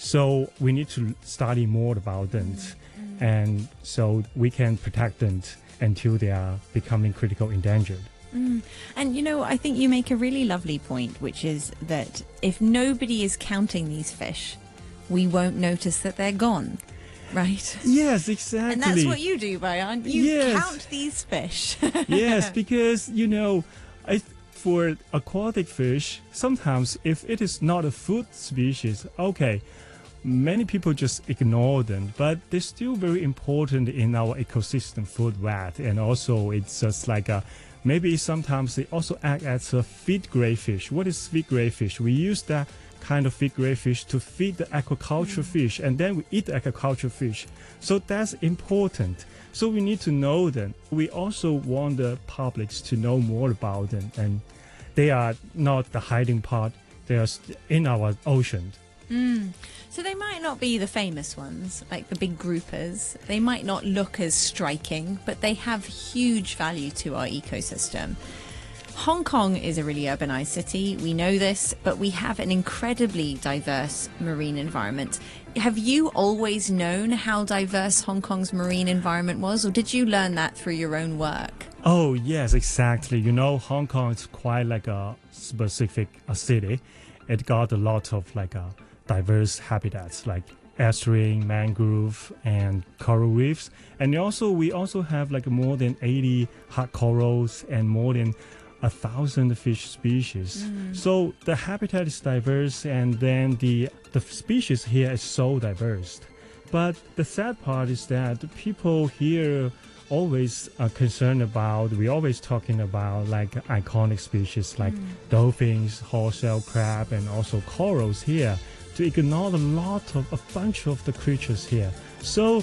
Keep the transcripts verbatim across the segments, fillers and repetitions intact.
So we need to study more about them, mm-hmm. and so we can protect them until they are becoming critical endangered. Mm. And, you know, I think you make a really lovely point, which is that if nobody is counting these fish, we won't notice that they're gone, right? Yes, exactly. And that's what you do, Bayan. You yes. count these fish. Yes, because, you know, I, for aquatic fish, sometimes if it is not a food species, okay, many people just ignore them, but they're still very important in our ecosystem food web. And also it's just like a, maybe sometimes they also act as a feed grade fish. What is feed grade fish? We use that kind of feed grade fish to feed the aquaculture mm. fish, and then we eat the aquaculture fish. So that's important. So we need to know them. We also want the publics to know more about them, and they are not the hiding part. They are in our ocean. Mm. So they might not be the famous ones, like the big groupers. They might not look as striking, but they have huge value to our ecosystem. Hong Kong is a really urbanized city. We know this, but we have an incredibly diverse marine environment. Have you always known how diverse Hong Kong's marine environment was, or did you learn that through your own work? Oh, yes, exactly. You know, Hong Kong is quite like a specific a city. It got a lot of like a diverse habitats like estuarine, mangrove, and coral reefs. And also, we also have like more than eighty hard corals and more than a thousand fish species. Mm. So the habitat is diverse, and then the the species here is so diverse. But the sad part is that the people here always are concerned about, we always talking about like iconic species like mm. dolphins, hornshell crab, and also corals here, to ignore a lot of a bunch of the creatures here. So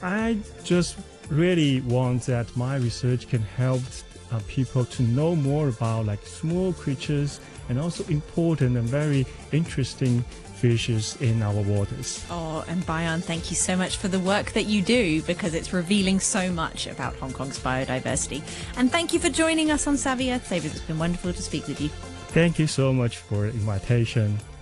I just really want that my research can help uh, people to know more about like small creatures and also important and very interesting fishes in our waters. Oh, and Bayan, thank you so much for the work that you do, because it's revealing so much about Hong Kong's biodiversity. And thank you for joining us on Savvy Earth Savers. It's been wonderful to speak with you. Thank you so much for the invitation.